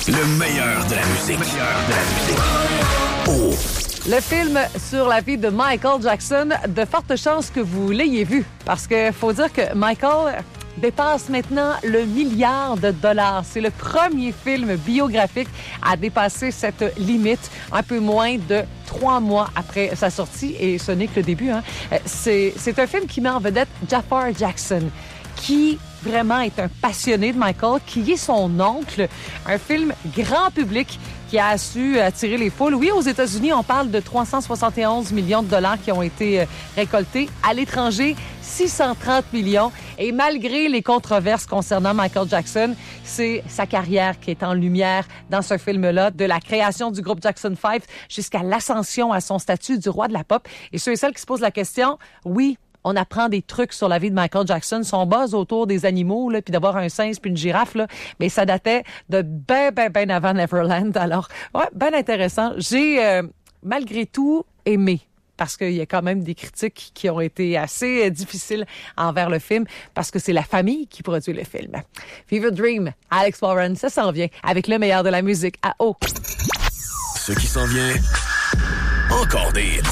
Le meilleur de la musique. Oh. Le film sur la vie de Michael Jackson, de fortes chances que vous l'ayez vu. Parce que faut dire que Michael dépasse maintenant le $1 milliard. C'est le premier film biographique à dépasser cette limite, un peu moins de 3 mois après sa sortie. Et ce n'est que le début. C'est un film qui met en vedette Jafar Jackson, qui vraiment est un passionné de Michael, qui est son oncle. Un film grand public qui a su attirer les foules. Oui, aux États-Unis, on parle de 371 millions de dollars qui ont été récoltés. À l'étranger, 630 millions. Et malgré les controverses concernant Michael Jackson, c'est sa carrière qui est en lumière dans ce film-là, de la création du groupe Jackson 5 jusqu'à l'ascension à son statut du roi de la pop. Et ceux et celles qui se posent la question, oui, on apprend des trucs sur la vie de Michael Jackson, son buzz autour des animaux, là, puis d'avoir un singe puis une girafe, là, mais ça datait de ben avant Neverland. Alors, ouais, ben intéressant. J'ai, malgré tout, aimé. Parce qu'il y a quand même des critiques qui ont été assez difficiles envers le film, parce que c'est la famille qui produit le film. Fever Dream, Alex Warren, ça s'en vient avec le meilleur de la musique à eau. Ce qui s'en vient, encore des hits.